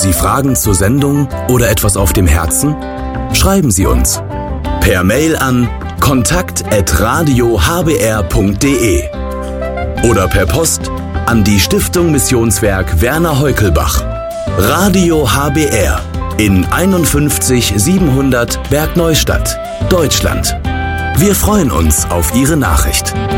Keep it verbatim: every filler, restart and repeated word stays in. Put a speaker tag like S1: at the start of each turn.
S1: Sie Fragen zur Sendung oder etwas auf dem Herzen? Schreiben Sie uns per Mail an kontakt at radio h b r punkt d e oder per Post an die Stiftung Missionswerk Werner Heukelbach. Radio H B R in einundfünfzig siebenhundert Bergneustadt, Deutschland. Wir freuen uns auf Ihre Nachricht.